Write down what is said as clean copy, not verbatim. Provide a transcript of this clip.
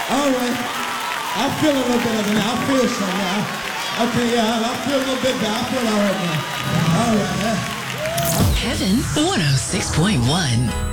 All right. I feel a little bit of it now. I feel some now. Okay, yeah, I feel a little bit better. I feel all right now. All right. Heaven 106.1.